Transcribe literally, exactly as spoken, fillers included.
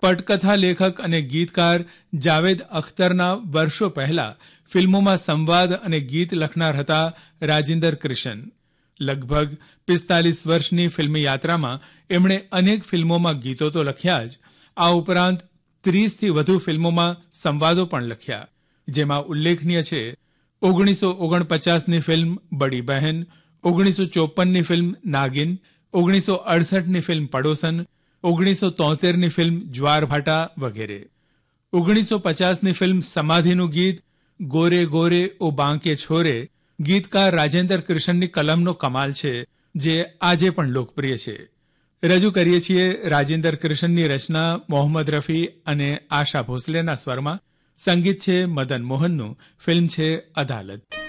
પટકથા લેખક અને ગીતકાર જાવેદ અખ્તરના વર્ષો પહેલા ફિલ્મોમાં સંવાદ અને ગીત લખનાર હતા રાજિંદર કૃષ્ણ. લગભગ પિસ્તાલીસ વર્ષની ફિલ્મી યાત્રામાં એમણે અનેક ફિલ્મોમાં ગીતો તો લખ્યા જ, આ ઉપરાંત ત્રીસથી વધુ ફિલ્મોમાં સંવાદો પણ લખ્યા, જેમાં ઉલ્લેખનીય છે ઓગણીસો ઓગણપચાસની ફિલ્મ બડી બહેન, ઓગણીસો ચોપનની ફિલ્મ નાગિન, ઓગણીસો અડસઠની ફિલ્મ પડોસન, ઓગણીસો તોતેરની ફિલ્મ જ્વારભાટા વગેરે. ઓગણીસો પચાસની ફિલ્મ સમાધિનું ગીત ગોરે ગોરે ઓ બાંકે છોરે ગીતકાર રાજેન્દ્ર કૃષ્ણની કલમનો કમાલ છે, જે આજે પણ લોકપ્રિય છે. રજૂ કરીએ છીએ રાજેન્દ્ર કૃષ્ણની રચના મોહમ્મદ રફી અને આશા ભોસલેના સ્વરમાં. સંગીત છે મદન મોહનનું. ફિલ્મ છે અદાલત.